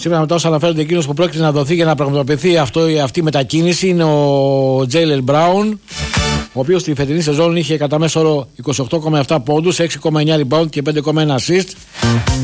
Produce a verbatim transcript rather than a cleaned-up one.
Σήμερα μετά όσα αναφέρονται, εκείνος που πρόκειται να δοθεί για να πραγματοποιηθεί αυτό, αυτή η μετακίνηση είναι ο Τζέιλεν Μπράουν, ο οποίος στη φετινή σεζόν είχε κατά μέσο όρο είκοσι οκτώ κόμμα επτά πόντους, έξι κόμμα εννιά rebound και πέντε κόμμα ένα assist.